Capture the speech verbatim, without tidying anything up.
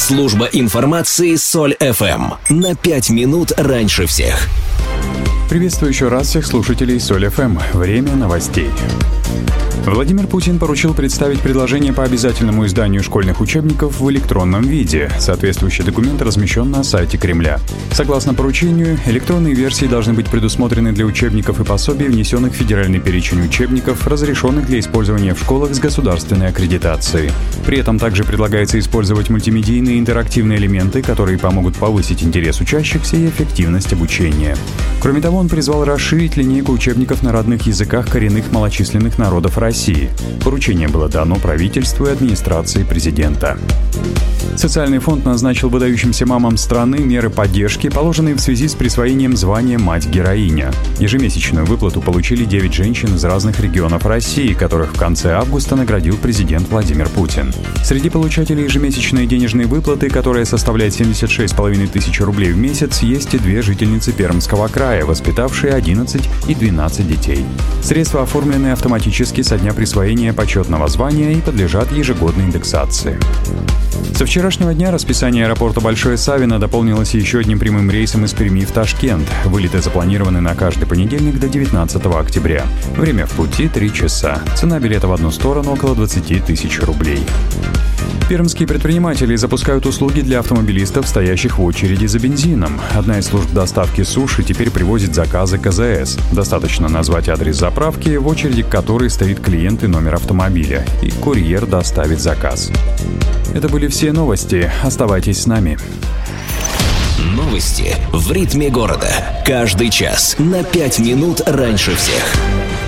Служба информации Соль эф эм. На пять минут раньше всех. Приветствую еще раз всех слушателей Соль эф эм. Время новостей. Владимир Путин поручил представить предложение по обязательному изданию школьных учебников в электронном виде. Соответствующий документ размещен на сайте Кремля. Согласно поручению, электронные версии должны быть предусмотрены для учебников и пособий, внесенных в федеральный перечень учебников, разрешенных для использования в школах с государственной аккредитацией. При этом также предлагается использовать мультимедийные интерактивные элементы, которые помогут повысить интерес учащихся и эффективность обучения. Кроме того, он призвал расширить линейку учебников на родных языках коренных малочисленных народов России. Поручение было дано правительству и администрации президента. Социальный фонд назначил выдающимся мамам страны меры поддержки, положенные в связи с присвоением звания «Мать-героиня». Ежемесячную выплату получили девять женщин из разных регионов России, которых в конце августа наградил президент Владимир Путин. Среди получателей ежемесячной денежной выплаты, которая составляет семьдесят шесть с половиной тысяч рублей в месяц, есть и две жительницы Пермского края, воспитавшие одиннадцать и двенадцать детей. Средства оформлены автоматически со дня присвоения почетного звания и подлежат ежегодной индексации. Со вчерашнего дня расписание аэропорта Большое Савино дополнилось еще одним прямым рейсом из Перми в Ташкент. Вылеты запланированы на каждый понедельник до девятнадцатого октября. Время в пути три часа. Цена билета в одну сторону около двадцать тысяч рублей. Пермские предприниматели запускают услуги для автомобилистов, стоящих в очереди за бензином. Одна из служб доставки суши теперь привозит заказы ка зэ эс. Достаточно назвать адрес заправки, в очереди к которой стоит клиент и номер автомобиля, и курьер доставит заказ. Это были все новости. Оставайтесь с нами. Новости в ритме города. Каждый час на пять минут раньше всех.